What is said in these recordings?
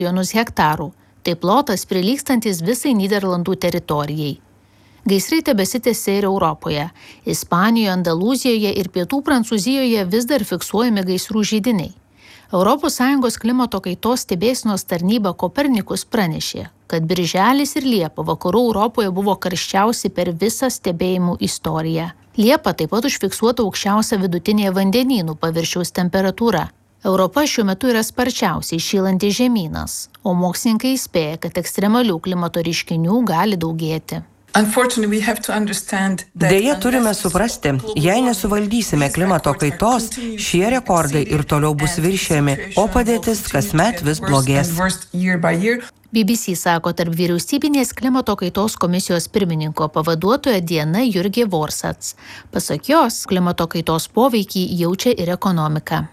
milijonus hektarų. Tai plotas prilygstantis visai Nyderlandų teritorijai. Gaisrai tebesitęsia ir Europoje. Ispanijoje, Andalūzijoje ir Pietų Prancūzijoje vis dar fiksuojami gaisrų židiniai. ES klimato kaitos stebėsenos tarnyba Kopernikus pranešė, kad birželis ir Liepa vakarų Europoje buvo karščiausi per visą stebėjimų istoriją. Liepa taip pat užfiksuota aukščiausia vidutinė vandenynų paviršiaus temperatūra. Europa šiuo metu yra sparčiausiai šylantis žemynas, o mokslininkai įspėja, kad ekstremalių klimato reiškinių gali daugėti. Deja, turime suprasti, jei nesuvaldysime klimato kaitos, šie rekordai ir toliau bus viršijami, o padėtis kasmet vis blogės. BBC sako tarp vyriausybinės klimato kaitos komisijos pirmininko pavaduotoja Diana Jurgė Vorsats. Pasak jos, klimato kaitos poveikį jaučia ir ekonomika.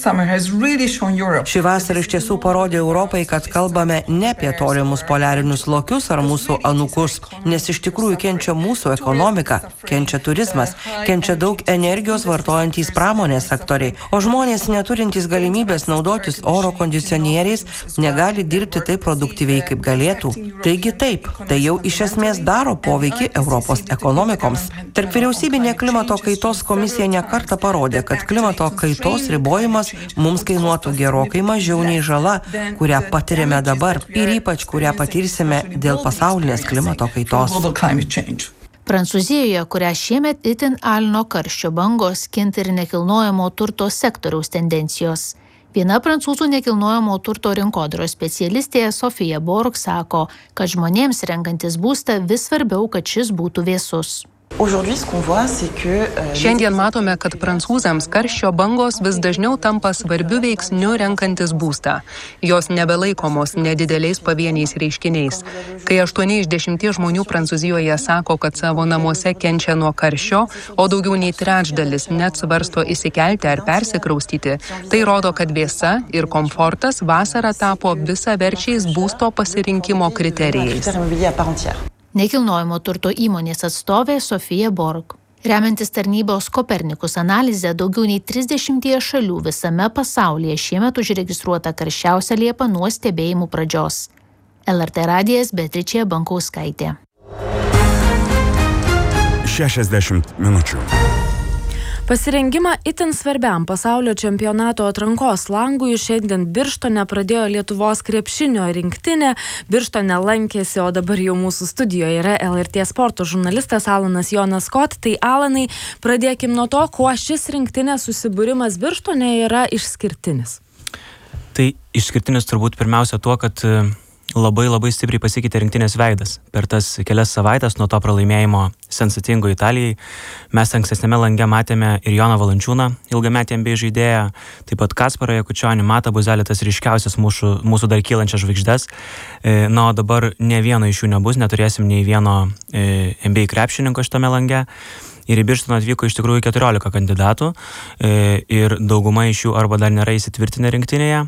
Ši vasara iš tiesų parodė Europai, kad kalbame ne apie tolimus poliarinius lokius ar mūsų anūkus, nes iš tikrųjų kenčia mūsų ekonomika, kenčia turizmas, kenčia daug energijos vartojantys pramonės sektoriai, o žmonės neturintys galimybės naudotis oro kondicionieriais negali dirbti taip produktyviai, kaip galėtų. Taigi taip, tai jau iš esmės daro poveikį Europos ekonomikoms. Tarp vyriausybinė klimato kaitos komisija nekartą parodė, kad klimato kaitos ribojimas mums kainuotų gerokai mažiau nei žala, kurią patiriame dabar ir ypač kurią patirsime dėl pasaulinės klimato kaitos. Prancūzijoje, kurią šiemet itin alino karščio bangos, kinta ir nekilnojamo turto sektoriaus tendencijos. Viena prancūzų nekilnojamo turto rinkodaros specialistė Sofija Borg sako, kad žmonėms renkantis būstą vis svarbiau, kad šis būtų vėsus. Šiandien matome, kad prancūzams karščio bangos vis dažniau tampa svarbiu veiksniu renkantis būstą. Jos nebelaikomos nedideliais pavieniais reiškiniais. Kai 8 iš 10 žmonių Prancūzijoje sako, kad savo namuose kenčia nuo karščio, o daugiau nei trečdalis net svarsto įsikelti ar persikraustyti, tai rodo, kad vėsa ir komfortas vasarą tapo visaverčiais būsto pasirinkimo kriterijais. Nekilnojamo turto įmonės atstovė Sofija Borg. Remiantis tarnybos Kopernikus analizę, daugiau nei 30 šalių visame pasaulyje šiemet užregistruota karščiausia Liepa nuo stebėjimų pradžios. LRT radijas Beatričė Bankauskaitė. 60 minučių. Pasirengimą itin svarbiam pasaulio čempionato atrankos langui šiandien Birštone pradėjo Lietuvos krepšinio rinktinė. Birštone lankėsi, o dabar jau mūsų studijoje yra LRT sporto žurnalistas Alanas Jonas Kot. Tai Alanai, pradėkim nuo to, kuo šis rinktinės susibūrimas Birštone yra išskirtinis. Tai išskirtinis turbūt pirmiausia tuo, kad labai stipriai pasikeitė rinktinės veidas. Per tas kelias savaitės nuo to pralaimėjimo sensacingo Italijai mes ankstesnėme lange matėme ir Joną Valančiūną, ilgametį NBA žaidėją, taip pat Kasparą Jakučionį, Matą Buzelį, tas ryškiausias mūsų dar kylančias žvaigždes. O dabar ne vieno iš jų nebus, neturėsim nei vieno NBA krepšininko šitame lange. Ir į Birštoną atvyko iš tikrųjų 14 kandidatų ir dauguma iš jų arba dar nėra įsitvirtinę rinktinėje,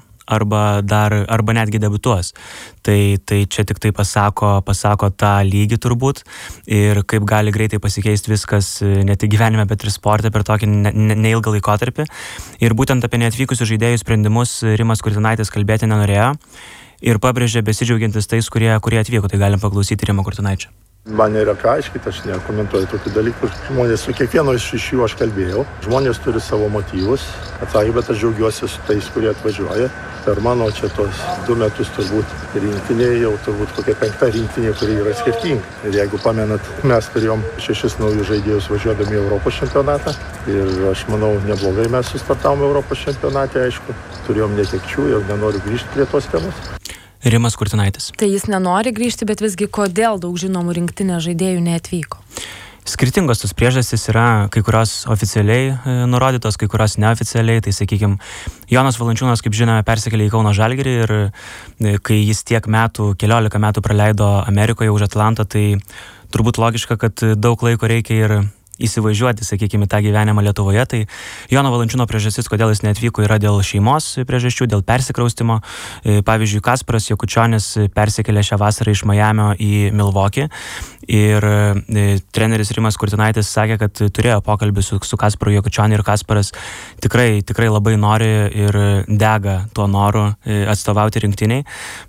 arba netgi debiutuos. Tai čia tik tai pasako tą lygį turbūt ir kaip gali greitai pasikeisti viskas ne tik gyvenime, bet ir sporte per tokį neilgą laikotarpį. Ir būtent apie neatvykusių žaidėjų sprendimus Rimas Kurtinaitis kalbėti nenorėjo ir pabrėžė besidžiaugiantis tais, kurie atvyko. Tai galim paklausyti Rimo Kurtinaičio. Man yra ką aiškiti, aš nekomentuoju tokių dalykų. Žmonės, su kiekvieno iš jų aš kalbėjau. Žmonės turi savo motyvus. Atsakė, bet aš džiaugiuosi su tais, kurie atvažiuoja. Per mano čia tos 2 metus turbūt rinktinėje jau turbūt kokia 5 rinktinė, kuri yra skirtinga. Ir jeigu pamenat, mes turėjom 6 naujus žaidėjus važiuodami į Europos čempionatą. Ir aš manau, neblogai mes sustartavom Europos čempionate, aišku. Turėjom netekčių ir nenoriu grįžti prie tos temos. Rimas Kurtinaitis. Tai jis nenori grįžti, bet visgi kodėl daug žinomų rinktinės žaidėjų neatvyko? Skirtingos tos priežastys yra, kai kurios oficialiai nurodytos, kai kurios neoficialiai. Tai sakykime, Jonas Valančiūnas, kaip žinome, persikėlė į Kauno Žalgirį ir kai jis keliolika metų praleido Amerikoje už Atlantą, tai turbūt logiška, kad daug laiko reikia ir įsivažiuoti, sakykime, tą gyvenimą Lietuvoje. Tai Jono Valančiūno priežastis, kodėl jis neatvyko, yra dėl šeimos priežasčių, dėl persikraustimo. Pavyzdžiui, Kasparas Jakučionis persikėlė šią vasarą iš Majamio į Milvokį ir treneris Rimas Kurtinaitis sakė, kad turėjo pokalbį su Kasparu Jakučioniu ir Kasparas tikrai labai nori ir dega tuo noru atstovauti rinktiniai.